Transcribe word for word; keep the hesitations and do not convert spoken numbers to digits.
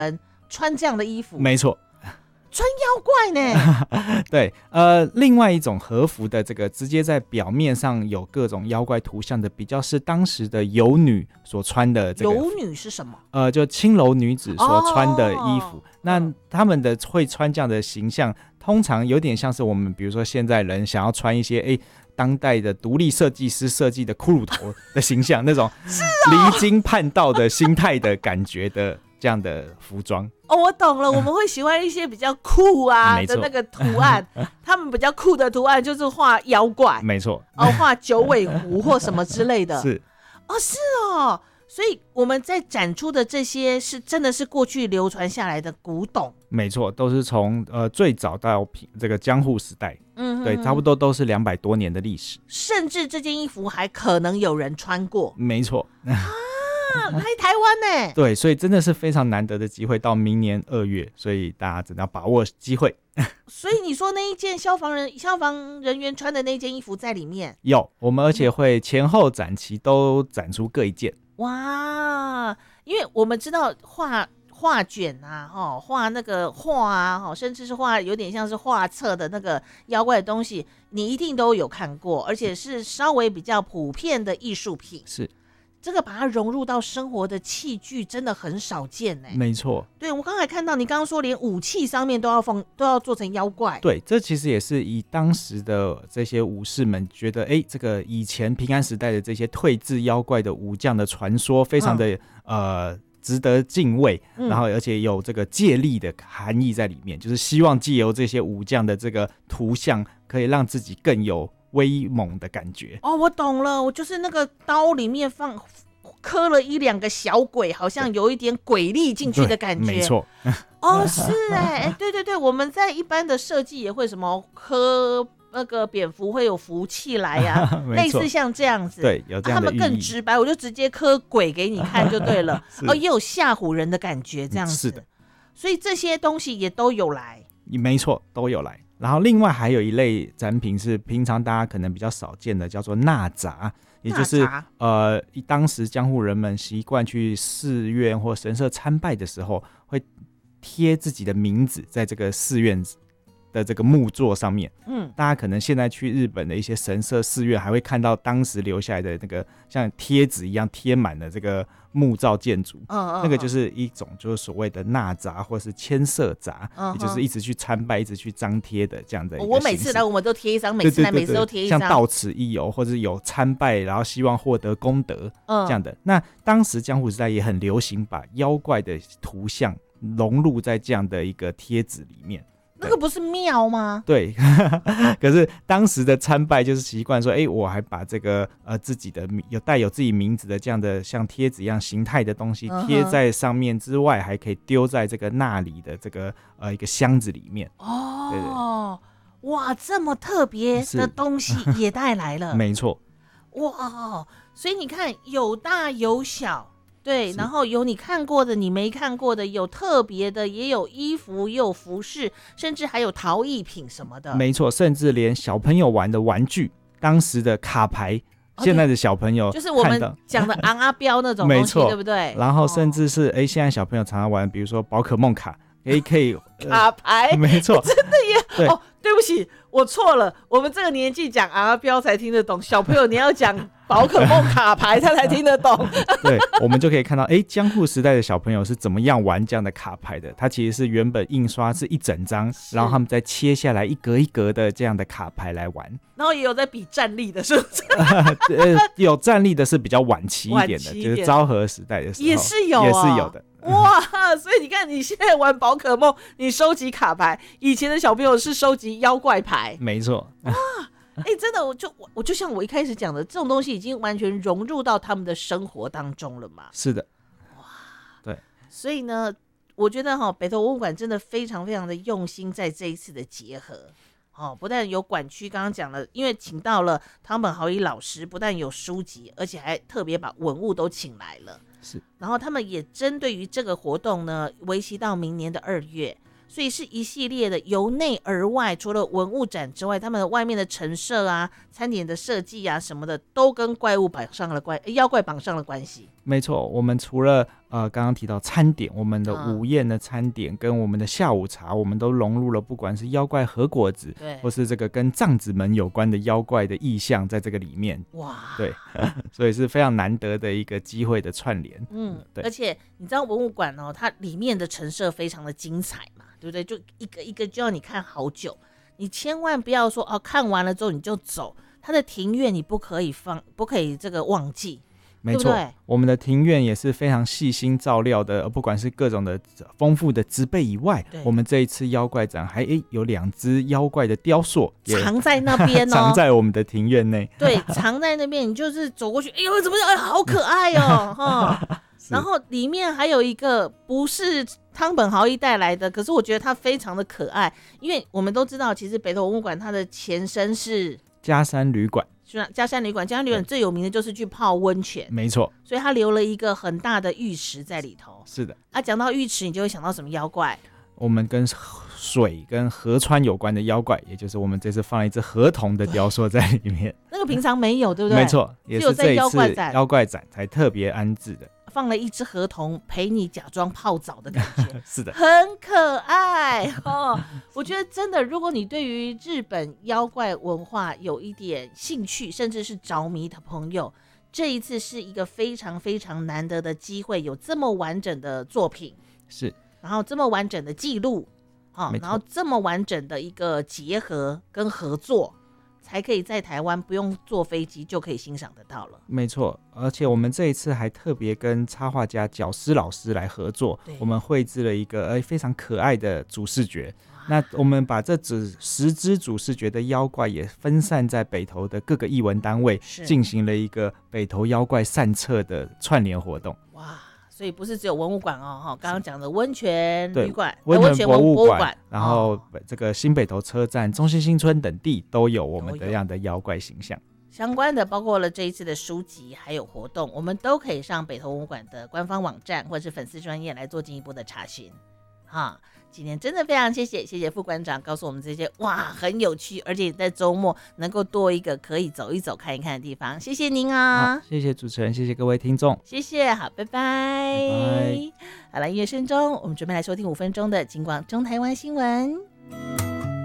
穿这样的衣服， 没错， 穿妖怪呢？ 对，呃，另外一种和服的这个直接在表面上有各种妖怪图像的，比较是当时的游女所穿的这个。 游女是什么？ 呃，就青楼女子所穿的衣服。哦、那他们的会穿这样的形象，通常有点像是我们比如说现在人想要穿一些哎。当代的独立设计师设计的骷髅头的形象，那种离经叛道的心态的感觉的这样的服装。 哦，我懂了，我们会喜欢一些比较酷啊的那个图案，他们比较酷的图案就是画妖怪， 没错， 哦，画九尾狐或什么之类的。 是， 哦，是哦。所以我们在展出的这些是真的是过去流传下来的古董， 没错，都是从呃最早到这个江户时代，嗯哼哼，对，差不多都是两百多年的历史， 甚至这件衣服还可能有人穿过， 没错啊，来台湾呢？ 对，所以真的是非常难得的机会，到明年二月，所以大家真的要把握机会。 所以你说那一件消防人消防人员穿的那件衣服在里面有，我们而且会前后展期都展出各一件。 哇，因为我们知道画画卷啊，哈，画那个画啊，哈，甚至是画有点像是画册的那个妖怪的东西，你一定都有看过，而且是稍微比较普遍的艺术品。 是， 这个把它融入到生活的器具，真的很少见呢。 没错， 对，我刚才看到你刚刚说，连武器上面都要放，都要做成妖怪。 对，这其实也是以当时的这些武士们觉得，哎，这个以前平安时代的这些退治妖怪的武将的传说，非常的、嗯、呃值得敬畏，然后而且有这个借力的含义在里面，就是希望藉由这些武将的这个图像，可以让自己更有威猛的感觉。 哦，我懂了，我就是那个刀里面放刻了一两个小鬼，好像有一点鬼力进去的感觉。 没错。 哦，是哎、欸，对对对，我们在一般的设计也会什么刻那个蝙蝠会有福气来呀、啊，类似像这样子。 对，有这样的寓意、 啊、他们更直白，我就直接刻鬼给你看就对了。哦，也有吓唬人的感觉，这样子。 是的， 所以这些东西也都有来。 没错，都有来。然后另外还有一类展品是平常大家可能比较少见的，叫做纳札，也就是呃，当时江户人们习惯去寺院或神社参拜的时候，会贴自己的名字在这个寺院的这个木座上面。嗯，大家可能现在去日本的一些神社寺院，还会看到当时留下来的那个像贴纸一样贴满了这个木造建筑。嗯嗯，那个就是一种就是所谓的纳札或是牵涉札，嗯，也就是一直去参拜、一直去张贴的这样的一个形式。 我每次来我们都贴一张，每次来每次都贴一张， 像到此一游，或者有参拜，然后希望获得功德，嗯，这样的。那当时江户时代也很流行把妖怪的图像融入在这样的一个贴纸里面。 那个不是庙吗？ 对，可是当时的参拜就是习惯说，哎、欸，我还把这个呃自己的有带有自己名字的这样的像贴纸一样形态的东西贴在上面之外，还可以丢在这个那里的这个呃一个箱子里面。 哦，对对，哇，这么特别的东西也带来了， 没错。 哇，所以你看，有大有小。对，然后有你看过的，你没看过的，有特别的，也有衣服，也有服饰，甚至还有陶艺品什么的。 没错，甚至连小朋友玩的玩具，当时的卡牌，哦、现在的小朋友就是我们讲的昂阿标那种东西，对不对？ 然后甚至是哎、哦，现在小朋友常常玩，比如说宝可梦卡，哎，可以、 呃、卡牌， 没错， 真的耶。对哦，对不起，我错了，我们这个年纪讲昂阿标才听得懂，小朋友你要讲宝可梦卡牌他才听得懂。 对，我们就可以看到，哎，江户时代的小朋友是怎么样玩这样的卡牌的？它其实是原本印刷是一整张，然后他们再切下来一格一格的这样的卡牌来玩。 然后也有在比战力的，是不是？ 呃，有战力的是比较晚期一点的，就是昭和时代的时候也是有、啊， 也是有的。 哇，所以你看，你现在玩宝可梦，你收集卡牌，以前的小朋友是收集妖怪牌， 没错。 哇。哎、欸，真的，我就我就像我一开始讲的，这种东西已经完全融入到他们的生活当中了嘛。 是的， 哇， 对， 所以呢，我觉得哈，北投文物馆真的非常非常的用心在这一次的结合。哦，不但有馆区，刚刚讲了，因为请到了汤本豪一老师，不但有书籍，而且还特别把文物都请来了。 是， 然后他们也针对于这个活动呢，为期到明年的二月。所以是一系列的由内而外，除了文物展之外，他们外面的陈设啊、餐点的设计啊什么的，都跟怪物绑上了关，妖怪绑上了关系。 没错，我们除了呃，刚刚提到餐点，我们的午宴的餐点跟我们的下午茶，我们都融入了不管是妖怪和果子， 对， 或是这个跟藏子们有关的妖怪的意象在这个里面。 哇， 对，所以是非常难得的一个机会的串联。 嗯，对。而且你知道文物馆哦，它里面的陈设非常的精彩嘛，对不对？就一个一个就要你看好久，你千万不要说哦，看完了之后你就走。它的庭院你不可以放，不可以这个忘记。 没错，我们的庭院也是非常细心照料的，不管是各种的丰富的植被以外，我们这一次妖怪展还诶有两只妖怪的雕塑藏在那边哦， 藏在我们的庭院内。 对，藏在那边，你就是走过去，哎呦，怎么哎，好可爱哦，哈。然后里面还有一个不是汤本豪一带来的，可是我觉得它非常的可爱，因为我们都知道，其实北投文物馆它的前身是嘉山旅馆。 嘉山旅馆，嘉山旅馆最有名的就是去泡温泉， 没错， 所以它留了一个很大的浴池在里头。 是的， 啊，讲到浴池，你就会想到什么妖怪？ 我们跟水跟河川有关的妖怪，也就是我们这次放了一只河童的雕塑在里面。 那个平常没有，对不对？ 没错，也是这一次妖怪展才特别安置的。 放了一只河童陪你假装泡澡的感觉， 是的， 很可爱哦。我觉得真的，如果你对于日本妖怪文化有一点兴趣，甚至是着迷的朋友，这一次是一个非常非常难得的机会，有这么完整的作品， 是， 然后这么完整的记录，哦，然后这么完整的一个结合跟合作。才可以在台湾不用坐飞机就可以欣赏得到了。 没错，而且我们这一次还特别跟插画家角思老师来合作，我们绘制了一个、呃、非常可爱的主视觉。那我们把这只十只主视觉的妖怪也分散在北投的各个艺文单位，进行了一个北投妖怪散策的串联活动。 哇！所以不是只有文物馆哦，刚刚讲的温泉旅馆、 温泉博物馆， 馆然后这个新北投车站、中心新村等地都有我们这样的妖怪形象。 相关的包括了这一次的书籍还有活动，我们都可以上北投文物馆的官方网站或者是粉丝专页来做进一步的查询。哈，今天真的非常谢谢谢谢副馆长告诉我们这些哇很有趣，而且在周末能够多一个可以走一走看一看的地方，谢谢您啊！ 谢谢主持人，谢谢各位听众， 谢谢，好，拜拜。 拜拜。 好了，音乐声中，我们准备来收听五分钟的金广中台湾新闻。